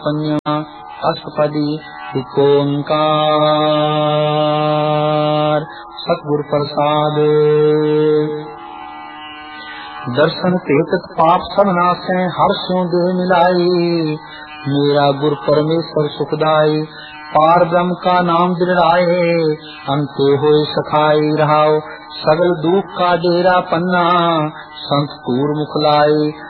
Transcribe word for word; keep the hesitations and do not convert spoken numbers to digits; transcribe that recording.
पंजा अष्टपदी एक ओंकार। सतगुर प्रसाद। दर्शन तेतक पाप सब नासै, हर स्यों देह मिलाई। मेरा गुर परमेश्वर सुखदाई, पार ब्रह्म का नाम दिलराए। अंते होए सखाई रहाओ, सगल दुख का डेरा पन्ना। संत तूर मुख लाई,